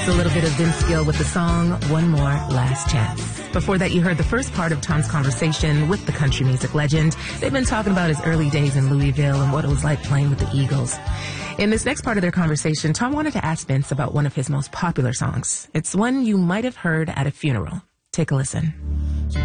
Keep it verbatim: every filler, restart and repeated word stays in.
Just a little bit of Vince Gill with the song One More Last Chance. Before that, you heard the first part of Tom's conversation with the country music legend. They've been talking about his early days in Louisville and what it was like playing with the Eagles. In this next part of their conversation, Tom wanted to ask Vince about one of his most popular songs. It's one you might have heard at a funeral. Take a listen.